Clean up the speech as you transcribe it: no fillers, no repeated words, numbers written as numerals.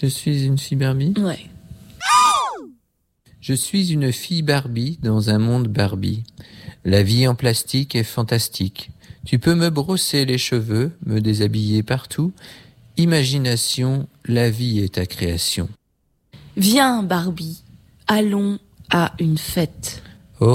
Je suis une fille Barbie? Ouais. Je suis une fille Barbie dans un monde Barbie. La vie en plastique est fantastique. Tu peux me brosser les cheveux, me déshabiller partout. Imagination, la vie est ta création. Viens, Barbie, allons à une fête.